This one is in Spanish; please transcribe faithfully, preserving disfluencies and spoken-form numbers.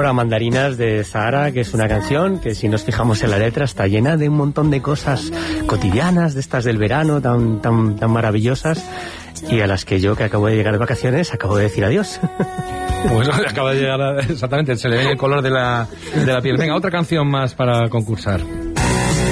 olor a mandarinas de Zahara, que es una canción que, si nos fijamos en la letra, está llena de un montón de cosas cotidianas, de estas del verano, tan, tan, tan maravillosas, y a las que yo, que acabo de llegar de vacaciones, acabo de decir adiós. Pues acaba de llegar, exactamente, se le ve el color de la, de la piel. Venga, otra canción más para concursar.